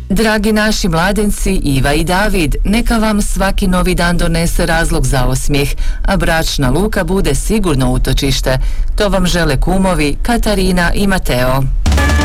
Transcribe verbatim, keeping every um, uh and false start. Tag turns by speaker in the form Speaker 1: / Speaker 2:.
Speaker 1: Dragi naši mladenci Iva i David, neka vam svaki novi dan donese razlog za osmijeh, a bračna luka bude sigurno utočište. To vam žele kumovi Katarina i Mateo.